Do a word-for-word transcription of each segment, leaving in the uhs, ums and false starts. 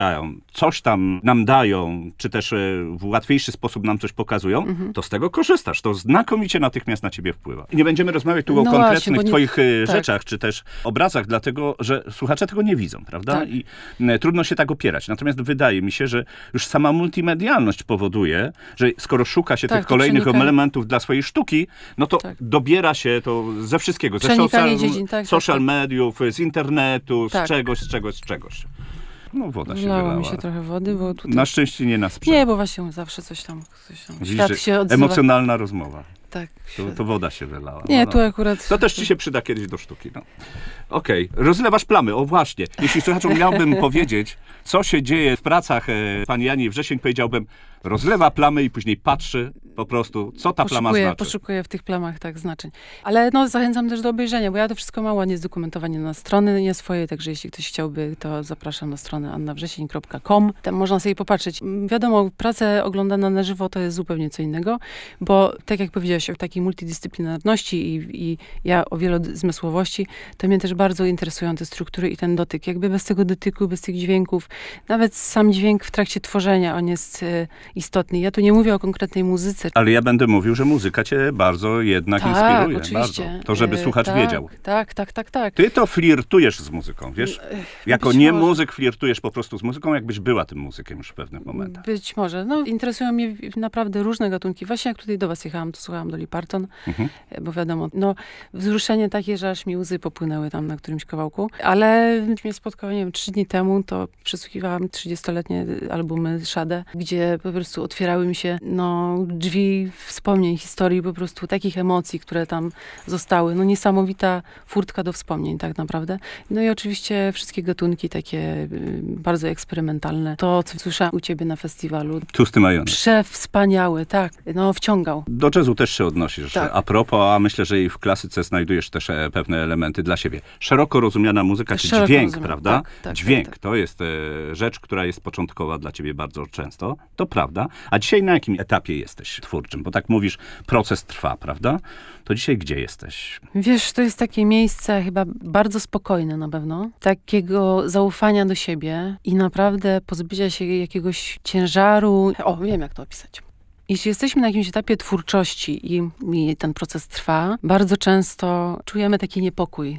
coś tam nam dają, czy też w łatwiejszy sposób nam coś pokazują, mhm. to z tego korzystasz. To znakomicie natychmiast na ciebie wpływa. I nie będziemy rozmawiać tu no o konkretnych właśnie, twoich nie... rzeczach, tak. czy też obrazach, dlatego, że słuchacze tego nie widzą, prawda? Tak. I trudno się tak opierać. Natomiast wydaje mi się, że już sama multimedialność powoduje, że skoro szuka się tak, tych kolejnych przenika. elementów dla swojej sztuki, no to tak. dobiera się to ze wszystkiego. Ze social, dziedzin, tak, social tak, mediów, z internetu, tak. z czegoś, z czegoś, z czegoś. No woda się Wlało wylała. mi się trochę wody, bo tutaj... Na szczęście nie na sprzęt. Nie, bo właśnie zawsze coś tam, coś tam. Widzisz, świat się odzywa. Emocjonalna rozmowa. Tak. To, to woda się wylała. Nie, no, tu no. akurat... To też ci się przyda kiedyś do sztuki. No. Okej, okay. Rozlewasz plamy. O właśnie, jeśli słuchaczom miałbym powiedzieć, co się dzieje w pracach e, pani Jani Wrzesień, powiedziałbym, rozlewa plamy i później patrzy po prostu, co ta poszukuję, plama znaczy. Poszukuję w tych plamach tak znaczeń. Ale no zachęcam też do obejrzenia, bo ja to wszystko mam ładnie zdokumentowanie na strony nie swoje, także jeśli ktoś chciałby, to zapraszam na stronę anna wrzesień kropka com. Tam można sobie popatrzeć. Wiadomo, pracę oglądana na żywo to jest zupełnie co innego, bo tak jak powiedziałaś o takiej multidyscyplinarności i, i ja o wielozmysłowości, to mnie też bardzo interesują te struktury i ten dotyk. Jakby bez tego dotyku, bez tych dźwięków, nawet sam dźwięk w trakcie tworzenia, on jest e, istotny. Ja tu nie mówię o konkretnej muzyce. Ale ja będę mówił, że muzyka cię bardzo jednak tak, inspiruje. Oczywiście. Bardzo. To, żeby słuchacz tak, wiedział. Tak, tak, tak, tak. Ty to flirtujesz z muzyką, wiesz? Jako Być nie może. muzyk flirtujesz po prostu z muzyką, jakbyś była tym muzykiem już w pewnych momentach. Być może. No, interesują mnie naprawdę różne gatunki. Właśnie jak tutaj do was jechałam, to słuchałam Dolly Parton, mhm. bo wiadomo, no wzruszenie takie, że aż mi łzy popłynęły tam na którymś kawałku. Ale mnie spotkało, nie wiem, trzy dni temu, to przesłuchiwałam trzydziestoletnie albumy Sade, gdzie po prostu otwierały mi się no, drzwi wspomnień, historii, po prostu takich emocji, które tam zostały. No niesamowita furtka do wspomnień tak naprawdę. No i oczywiście wszystkie gatunki takie y, bardzo eksperymentalne. To, co słyszałam u ciebie na festiwalu. Tłusty majonez. Przewspaniałe, tak. No wciągał. Do jazzu też się odnosisz. Tak. A propos, a myślę, że i w klasyce znajdujesz też e, pewne elementy dla siebie. Szeroko rozumiana muzyka, czy Szeroko dźwięk, rozumiana. prawda? Tak, tak, dźwięk tak, tak. to jest e, rzecz, która jest początkowa dla ciebie bardzo często. To prawda. A dzisiaj na jakim etapie jesteś twórczym? Bo tak mówisz, proces trwa, prawda? To dzisiaj gdzie jesteś? Wiesz, to jest takie miejsce chyba bardzo spokojne na pewno. Takiego zaufania do siebie i naprawdę pozbycia się jakiegoś ciężaru. O, wiem jak to opisać. Jeśli jesteśmy na jakimś etapie twórczości i, i ten proces trwa, bardzo często czujemy taki niepokój,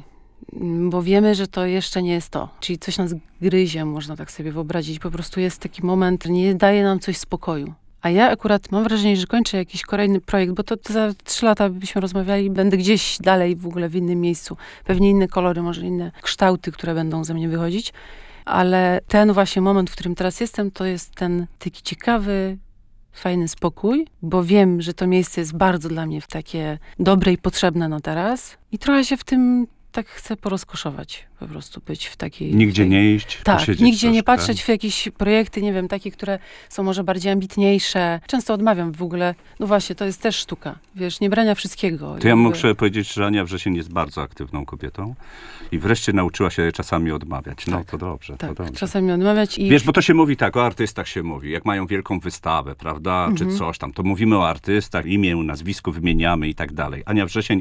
bo wiemy, że to jeszcze nie jest to. Czyli coś nas gryzie, można tak sobie wyobrazić. Po prostu jest taki moment, nie daje nam coś spokoju. A ja akurat mam wrażenie, że kończę jakiś kolejny projekt, bo to, to za trzy lata byśmy rozmawiali, będę gdzieś dalej w ogóle w innym miejscu. Pewnie inne kolory, może inne kształty, które będą ze mnie wychodzić. Ale ten właśnie moment, w którym teraz jestem, to jest ten taki ciekawy, fajny spokój, bo wiem, że to miejsce jest bardzo dla mnie takie dobre i potrzebne na teraz. I trochę się w tym tak chcę porozkoszować, po prostu być w takiej... Nigdzie nie iść, tak, nigdzie troszkę. nie patrzeć w jakieś projekty, nie wiem, takie, które są może bardziej ambitniejsze. Często odmawiam w ogóle, no właśnie, to jest też sztuka, wiesz, nie brania wszystkiego. To ja muszę powiedzieć, że Ania Wrzesień jest bardzo aktywną kobietą i wreszcie nauczyła się czasami odmawiać. No tak, to dobrze, tak, to dobrze. czasami odmawiać i... Wiesz, bo to się mówi tak, o artystach się mówi, jak mają wielką wystawę, prawda, mhm. czy coś tam, to mówimy o artystach, imię, nazwisko wymieniamy i tak dalej. Ania Wrzesień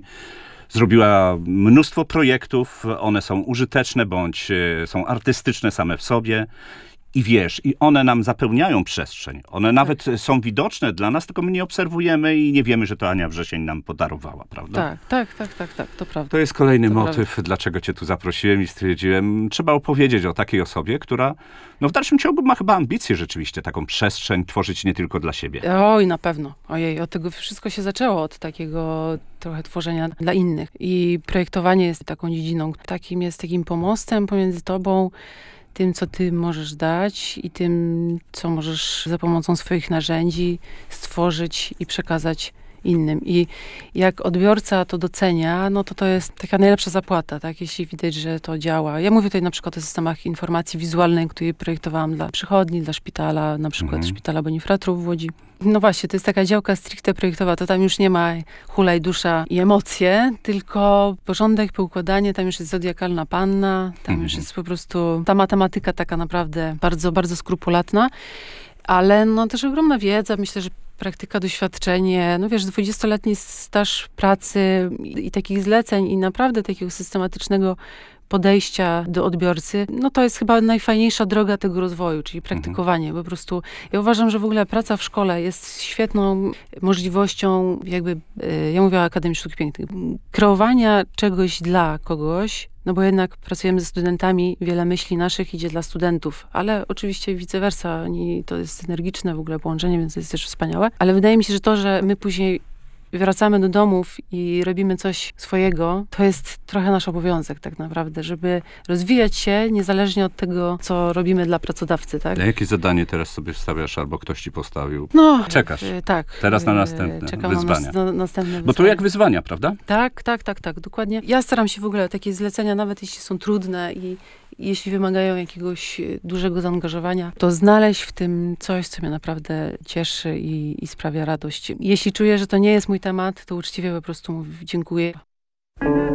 zrobiła mnóstwo projektów, one są użyteczne bądź są artystyczne same w sobie. I wiesz, i one nam zapełniają przestrzeń. One nawet tak. są widoczne dla nas, tylko my nie obserwujemy i nie wiemy, że to Ania Wrzesień nam podarowała, prawda? Tak, tak, tak, tak, tak, to prawda. To jest kolejny to motyw, prawda. dlaczego cię tu zaprosiłem i stwierdziłem, trzeba opowiedzieć o takiej osobie, która no w dalszym ciągu ma chyba ambicje rzeczywiście, taką przestrzeń tworzyć nie tylko dla siebie. Oj, na pewno. Ojej, od tego wszystko się zaczęło, od takiego trochę tworzenia dla innych. I projektowanie jest taką dziedziną, takim jest takim pomostem pomiędzy tobą, tym, co ty możesz dać i tym, co możesz za pomocą swoich narzędzi stworzyć i przekazać innym. I jak odbiorca to docenia, no to to jest taka najlepsza zapłata, tak? Jeśli widać, że to działa. Ja mówię tutaj na przykład o systemach informacji wizualnej, które projektowałam dla przychodni, dla szpitala, na przykład mhm. szpitala Bonifratrów w Łodzi. No właśnie, to jest taka działka stricte projektowa, to tam już nie ma hulaj dusza i emocje, tylko porządek, poukładanie, tam już jest zodiakalna panna, tam mhm. już jest po prostu ta matematyka taka naprawdę bardzo, bardzo skrupulatna, ale no też ogromna wiedza, myślę, że praktyka, doświadczenie, no wiesz, dwudziestoletni staż pracy i, i takich zleceń i naprawdę takiego systematycznego podejścia do odbiorcy, no to jest chyba najfajniejsza droga tego rozwoju, czyli praktykowanie. Mhm. Po prostu ja uważam, że w ogóle praca w szkole jest świetną możliwością jakby, ja mówię o Akademii Sztuk Pięknych, kreowania czegoś dla kogoś, no bo jednak pracujemy ze studentami, wiele myśli naszych idzie dla studentów, ale oczywiście vice versa, oni, to jest synergiczne w ogóle połączenie, więc to jest też wspaniałe. Ale wydaje mi się, że to, że my później wracamy do domów i robimy coś swojego, to jest trochę nasz obowiązek tak naprawdę, żeby rozwijać się niezależnie od tego, co robimy dla pracodawcy, tak? A jakie zadanie teraz sobie stawiasz, albo ktoś ci postawił? No, czekasz. Y, tak. Teraz na następne Czekam wyzwania. Na, na następne wyzwania. Bo to jak wyzwania, prawda? Tak, tak, tak, tak, dokładnie. Ja staram się w ogóle takie zlecenia, nawet jeśli są trudne i jeśli wymagają jakiegoś dużego zaangażowania, to znaleźć w tym coś, co mnie naprawdę cieszy i, i sprawia radość. Jeśli czuję, że to nie jest mój temat, to uczciwie po prostu mówię dziękuję.